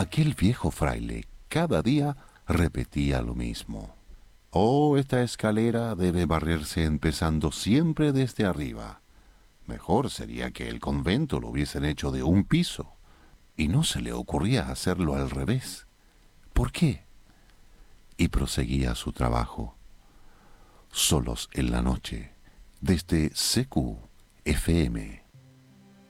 Aquel viejo fraile cada día repetía lo mismo. Oh, esta escalera debe barrerse empezando siempre desde arriba. Mejor sería que el convento lo hubiesen hecho de un piso. Y no se le ocurría hacerlo al revés. ¿Por qué? Y proseguía su trabajo. Solos en la noche, desde CQ FM